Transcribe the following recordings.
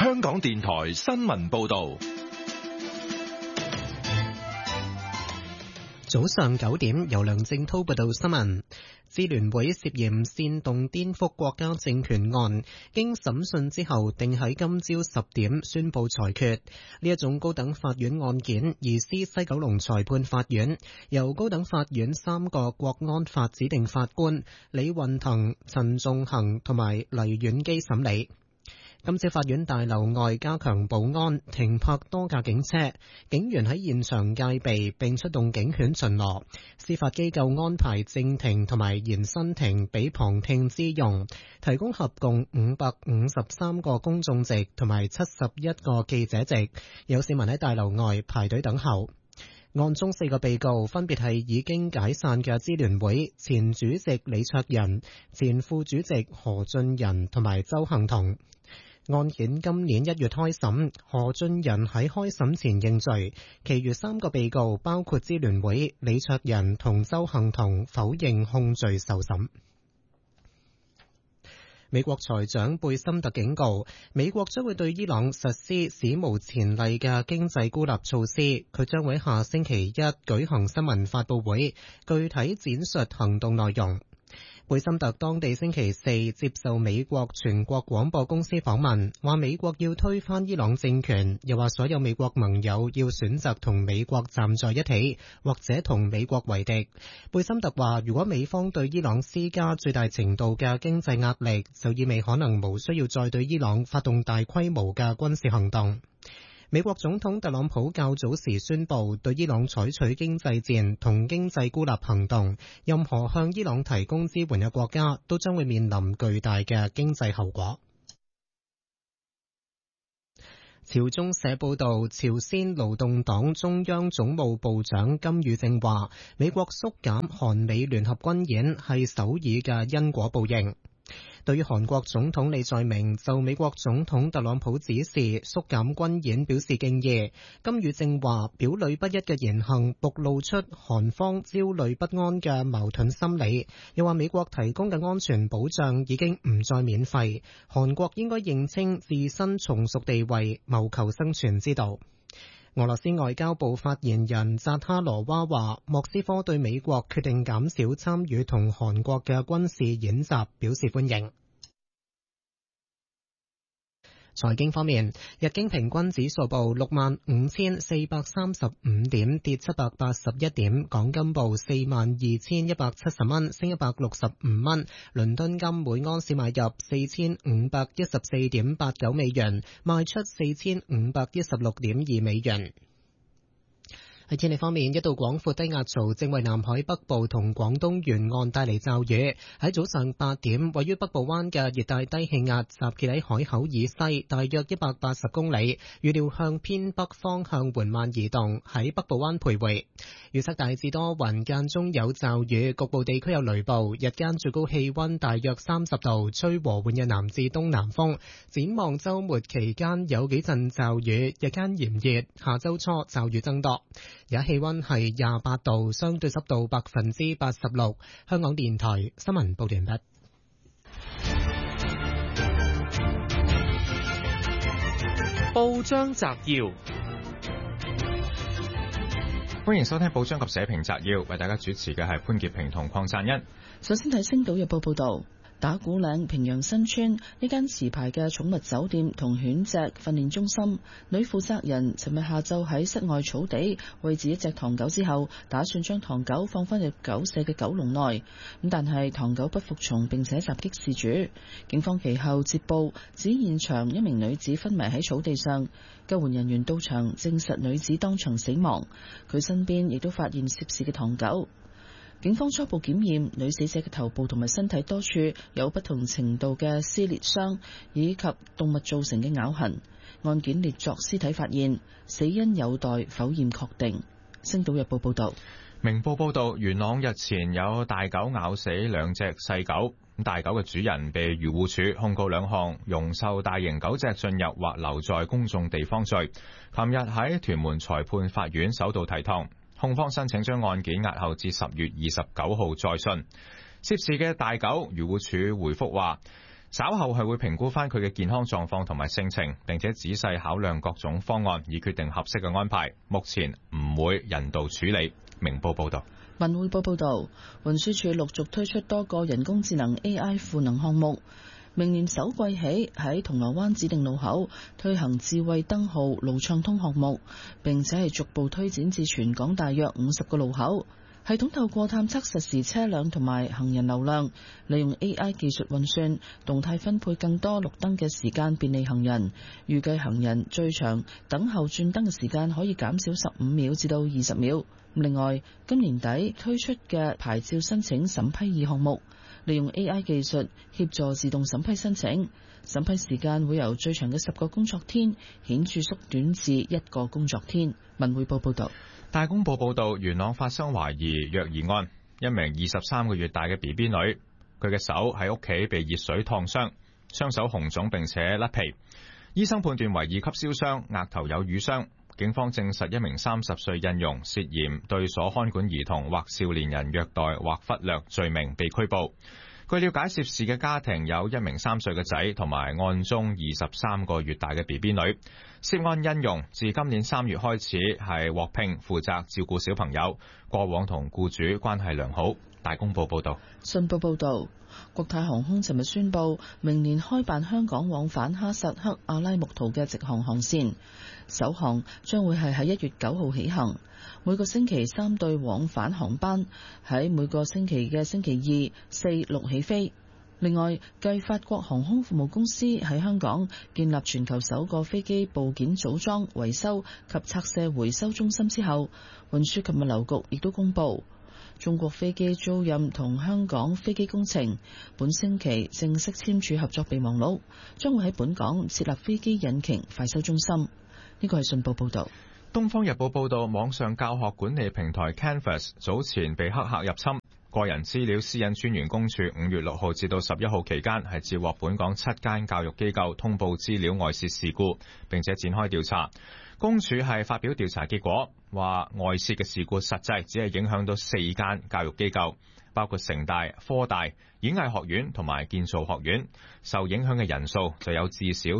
香港電台新聞報道。 早上9點，由梁正濤報道新聞。支聯會涉嫌煽動顛覆國家政權案，經審訊之後，定喺今朝10點宣布裁決。呢一種高等法院案件移師西九龍裁判法院，由高等法院3個國安法指定法官李運騰、陳仲衡同埋黎婉基審理。今次法院大樓外加強保安，停泊多架警車，警員喺現場戒備並出動警犬巡邏。司法機構安排正庭同埋延伸庭俾旁聽之用，提供合共553個公眾席同埋71個記者席。有市民喺大樓外排隊等候。案中4個被告分別係已經解散嘅支聯會前主席李卓人、前副主席何俊仁同埋鄒幸彤。案件今年1月開審，何俊仁喺開審前認罪，其餘3個被告包括支聯會、李卓人同鄒幸彤否認控罪受審。美國財長貝森特警告，美國將會對伊朗實施史無前例嘅經濟孤立措施。佢將會下星期一舉行新聞發佈會，具體展述行動內容。貝森特當地星期4接受美國全國廣播公司訪問，話美國要推翻伊朗政權，又話所有美國盟友要選擇同美國站在一起，或者同美國為敵。貝森特話，如果美方對伊朗施加最大程度嘅經濟壓力，就意味可能無需要再對伊朗發動大規模嘅軍事行動。美國總統特朗普較早時宣布對伊朗採取經濟戰同經濟孤立行動，任何向伊朗提供支援嘅國家都將會面臨巨大嘅經濟後果。朝中社報道，朝鮮勞動黨中央總務部長金與正話，美國縮減韓美聯合軍演係首爾嘅因果報應。對於韓國總統李在明就美國總統特朗普指示縮減軍演表示敬意，金與正話表裏不一嘅言行暴露出韓方焦慮不安嘅矛盾心理，又話美國提供嘅安全保障已經唔再免費，韓國應該認清自身從屬地位，謀求生存之道。俄羅斯外交部發言人扎哈羅娃話，莫斯科對美國決定減少參與同韓國嘅軍事演習表示歡迎。財經方面，日經平均指數報65,435點，跌781點；港金報42,170蚊，升165蚊；倫敦金每安士買入4514.89美元，賣出4516.2美元。喺天氣方面，一道廣闊低壓槽正為南海北部同廣東沿岸帶嚟驟雨。喺早上8點，位於北部灣嘅熱帶低氣壓集結喺海口以西大約180公里，預料向偏北方向緩慢移動，喺北部灣徘徊。預測大致多雲，間中有驟雨，局部地區有雷暴。日間最高氣溫大約30度，吹和緩嘅南至東南風。展望週末期間有幾陣驟雨，日間炎熱，下週初驟雨增多。而家氣溫係28度，相對濕度86%。香港電台新聞報道完畢。 報章摘要，歡迎收聽報章及社評摘要，為大家主持嘅係潘潔平同鄺贊恩。 首先睇《星島日報》報道。打鼓嶺平陽新村呢間持牌嘅寵物酒店同犬隻訓練中心，女負責人尋日下晝喺室外草地餵飼一隻唐狗之後，打算將唐狗放返入狗舍嘅狗籠內，但係唐狗不服從並且襲擊事主。警方其後接報指現場一名女子昏迷喺草地上，救援人員到場證實女子當場死亡，佢身邊亦都發現涉事嘅唐狗。警方初步檢驗女死者嘅頭部同埋身體多處有不同程度嘅撕裂傷，以及動物造成嘅咬痕。案件列作屍體發現，死因有待否驗確定。星島日報報道。 明報報道，元朗日前有大狗咬死2隻細狗，大狗嘅主人被漁護署控告2項容受大型狗隻進入或留在公眾地方罪。琴日喺屯門裁判法院首度提堂。控方申請將案件押後至10月29號再訊。涉事嘅大狗，漁護署回覆話， 稍後係會評估翻佢嘅健康狀況同埋性情，並且仔細考量各種方案，以決定合適嘅安排。目前唔會人道處理。明報報道。 文匯報報道，運輸署陸續推出多個人工智能 AI 賦能項目。明年首季起喺銅鑼灣指定路口推行智慧燈號路暢通項目，並且係逐步推展至全港大約50個路口。系統透過探測實時車輛同埋行人流量，利用 AI 技術運算，動態分配更多綠燈嘅時間，便利行人。預計行人最長等候轉燈嘅時間可以減少15秒至到20秒。另外，今年底推出嘅牌照申請審批2項目，利用 AI 技術協助自動審批申請，審批時間會由最長嘅10個工作天顯著縮短至1個工作天。文匯報報道。 大公報報道，元朗發生懷疑虐兒案，一名23個月大嘅 BB 女，佢嘅手喺屋企被熱水燙傷，雙手紅腫並且甩皮，醫生判斷為2級燒傷，額頭有瘀傷。警方證實一名30歲印傭涉嫌對所看管兒童或少年人虐待或忽略罪名被拘捕。據了解，涉事嘅家庭有一名3歲嘅仔同埋案中23個月大嘅 BB 女。涉案印傭自今年3月開始係獲聘負責照顧小朋友，過往同僱主關係良好。大公報報道。 信報報道，國泰航空尋日宣布，明年開辦香港往返哈薩克阿拉木圖嘅直航航線，首航將會係喺1月9號起行，每個星期3對往返航班，喺每個星期嘅星期2、4、6起飛。另外，繼法國航空服務公司喺香港建立全球首個飛機部件組裝、維修及拆卸回收中心之後，運輸及物流局亦都公布，中國飛機租賃同香港飛機工程本星期正式簽署合作備忘錄，將會喺本港設立飛機引擎快修中心。呢個係信報報導。 東方日報報導，網上教學管理平台 Canvas 早前被黑客入侵。個人資料私隱專員公署5月6號至到11號期間係接獲本港7間教育機構通報資料外泄事故，並且展開調查。公署係發表調查結果，話外泄嘅事故實際只係影響到4間教育機構，包括城大、科大、演藝學院同埋建造學院。受影響嘅人數就有至少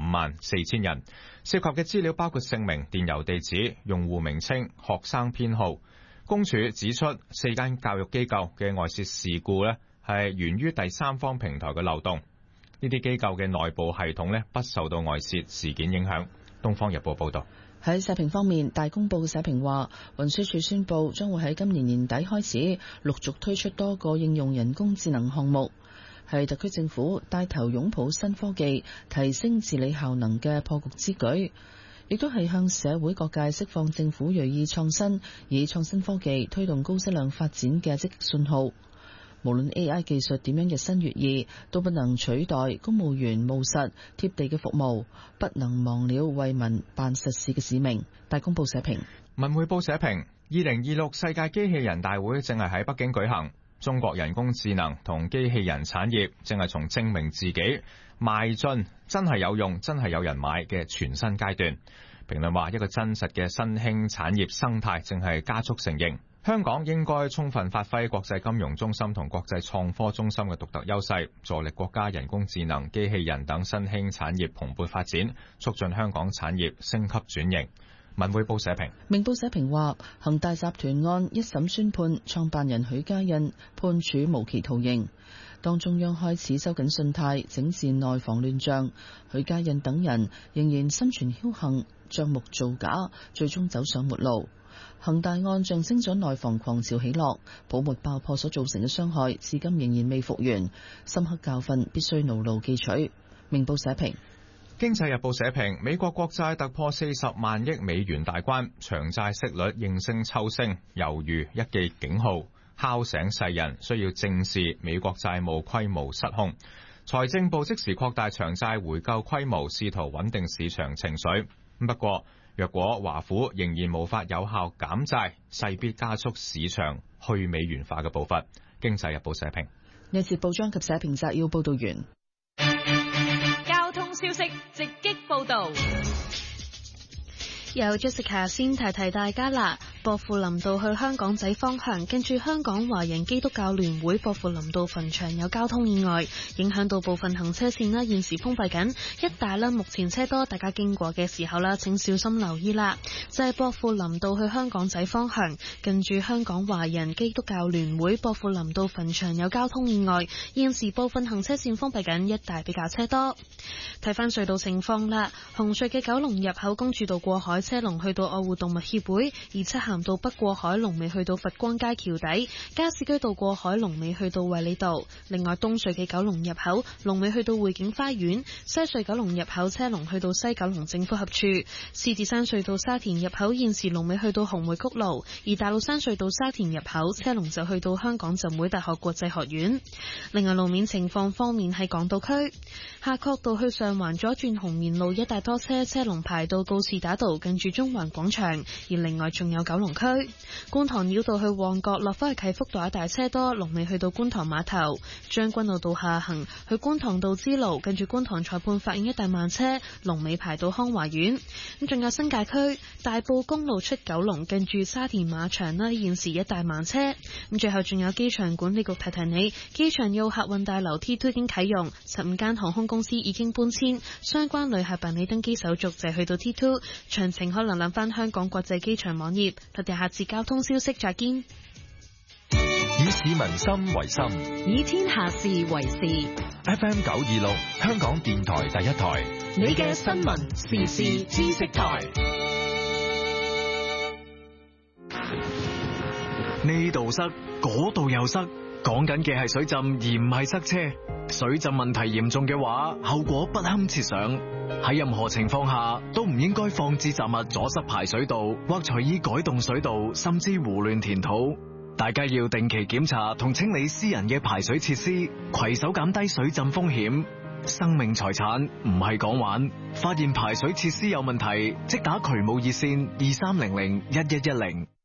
154000人，涉及嘅資料包括姓名、電郵地址、用戶名稱、學生編號。公署指出，4間教育機構嘅外泄事故呢係源於第三方平台嘅漏洞，呢啲機構嘅內部系統呢不受到外泄事件影響。東方日報報道。 喺社評方面，大公報社評話，運輸署宣布將會喺今年年底開始陸續推出多個應用人工智能項目，係特區政府帶頭擁抱新科技、提升治理效能嘅破局之舉，亦都係向社會各界釋放政府銳意創新，以創新科技推動高質量發展嘅積極信號。無論 AI 技術點樣日新月異，都不能取代公務員務實貼地嘅服務，不能忘了為民辦實事嘅使命。大公報社評。 文匯報社評：2026世界機器人大會正係喺北京舉行，中國人工智能同機器人產業正係從證明自己邁進真係有用、真係有人買嘅全新階段。評論話，一個真實嘅新興產業生態正係加速成型。香港應該充分發揮國際金融中心同國際創科中心嘅獨特優勢，助力國家人工智能、機器人等新興產業蓬勃發展，促進香港產業升級轉型。文匯報社評。 明報社評話，恒大集團案一審宣判，創辦人許家印判處無期徒刑。當中央開始收緊信貸，整治內房亂象，許家印等人仍然心存僥倖，帳目造假，最終走上末路。恒大案象徵咗內房狂潮起落，泡沫爆破所造成嘅傷害至今仍然未復原，深刻教訓必須牢牢記取。明報社評。 經濟日報社評：美國國債突破40萬億美元大關，長債息率應聲抽升，猶如一記警號，敲醒世人需要正視美國債務規模失控。財政部即時擴大長債回購規模，試圖穩定市場情緒。不過，若果華府仍然無法有效減債，勢必加速市場去美元化嘅步伐。經濟日報社評。 呢節報章及社評摘要報道完。 交通消息直擊報道。 由 Jessica 先提提大家啦， 薄扶林道去香港仔方向，跟住香港華人基督教聯會薄扶林道墳場有交通意外，影響到部分行車線啦，現時封閉緊，一帶啦目前車多，大家經過嘅時候啦，請小心留意啦。就係薄扶林道去香港仔方向，近住香港華人基督教聯會薄扶林道墳場有交通意外，現時部分行車線封閉緊，一帶比較車多。睇翻隧道情況啦，紅隧嘅九龍入口公主道過海車龍去到愛護動物協會，而漆咸道北過海龍尾去到佛光街橋底，加士居道過海龍尾去到衛理道。另外東隧嘅九龍入口龍尾去到匯景花園，西隧九龍入口車龍去到西九龍政府合署，獅子山隧道沙田入口現時龍尾去到紅梅谷路，而大老山隧道沙田入口車龍就去到香港浸會大學國際學院。另外路面情況方面係港島區夏慤道去上環左轉紅棉路一帶多車，車龍排到告士打道近住中環廣場，而另外仲有九龍區觀塘繞道去旺角落返去啟福道一帶車多，龍尾去到觀塘碼頭，將軍澳道下行去觀塘道支路近住觀塘裁判法院一帶慢車，龍尾排到康華苑。咁仲有新界區大埔公路出九龍近住沙田馬場啦，現時一帶慢車。咁最後仲有機場管理局提提你，機場要客運大樓 T2 已經啟用，15間航空公司已經搬遷，相關旅客辦理登機手續就去到 T2， 詳情可能諗翻香港國際機場網頁。我哋下次交通消息再見。 以市民心為心， 以天下事為事。 FM 926香港電台第一台， 你嘅新聞時事知識台。 呢度塞，嗰度又塞，講緊嘅係水浸而唔係塞車。水浸問題嚴重嘅話，後果不堪設想。喺任何情況下都唔應該放置雜物阻塞排水道，或隨意改動水道，甚至胡亂填土。大家要定期檢查同清理私人嘅排水設施，攜手減低水浸風險。生命財產唔係講玩，發現排水設施有問題，即打渠務熱線23001110。